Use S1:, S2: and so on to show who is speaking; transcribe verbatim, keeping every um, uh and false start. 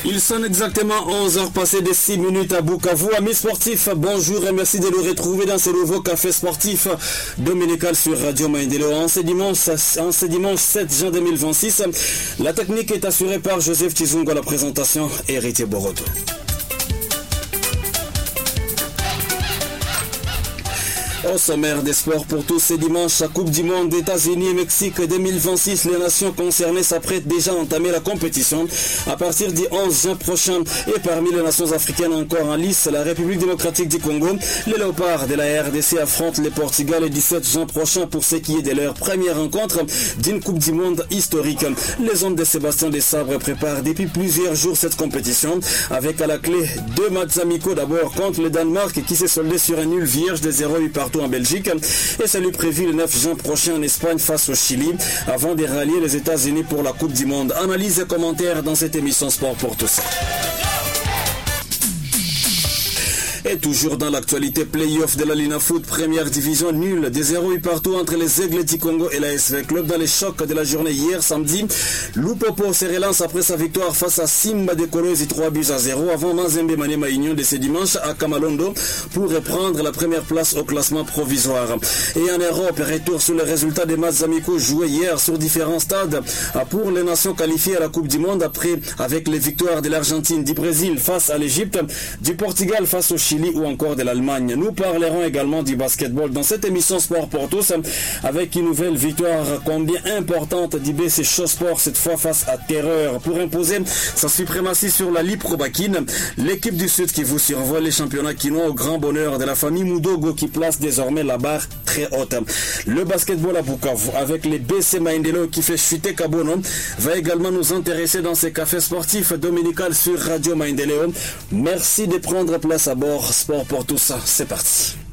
S1: Il sonne exactement onze heures passées de six minutes à Bukavu. Amis sportifs, bonjour et merci de nous retrouver dans ce nouveau café sportif dominical sur Radio Maendeleo. En ce dimanche, en ce dimanche sept juin deux mille vingt-six, la technique est assurée par Joseph Tizungo à la présentation et Héritier Boroto. Au sommaire des sports pour tous ces dimanches, la Coupe du Monde États-Unis et Mexique deux mille vingt-six, les nations concernées s'apprêtent déjà à entamer la compétition à partir du onze juin prochain. Et parmi les nations africaines encore en lice, la République démocratique du Congo, les Léopards de la R D C affrontent le Portugal le dix-sept juin prochain pour ce qui est de leur première rencontre d'une Coupe du Monde historique. Les hommes de Sébastien Desabre préparent depuis plusieurs jours cette compétition avec à la clé deux matchs amicaux, d'abord contre le Danemark qui s'est soldé sur un nul vierge de zéro huit partout en Belgique et celui prévu le neuf juin prochain en Espagne face au Chili avant de rallier les États-Unis pour la Coupe du Monde. Analyse et commentaires dans cette émission Sport pour tous. Et toujours dans l'actualité, play-off de la Lina Foot, première division, nul des zéro huit partout entre les Aigles du Congo et la S V Club dans les chocs de la journée hier samedi. Lupopo se relance après sa victoire face à Simba de Kolwezi trois buts à zéro avant Mazembe Maniema Union de ce dimanche à Kamalondo pour reprendre la première place au classement provisoire. Et en Europe, retour sur les résultats des matchs amicaux joués hier sur différents stades pour les nations qualifiées à la Coupe du Monde après avec les victoires de l'Argentine, du Brésil face à l'Égypte, du Portugal face au Chili ou encore de l'Allemagne. Nous parlerons également du basketball dans cette émission Sport pour tous avec une nouvelle victoire combien importante du B C Show Sport, cette fois face à Terreur pour imposer sa suprématie sur la Ligue Probakine. L'équipe du Sud qui vous survole les championnats quinois au grand bonheur de la famille Mudogo qui place désormais la barre très haute. Le basketball à Bukavu avec les B C Maendeleo qui fait chuter Kabono va également nous intéresser dans ces cafés sportifs dominical sur Radio Maendeleo. Merci de prendre place à bord. Sport pour tout ça, c'est parti.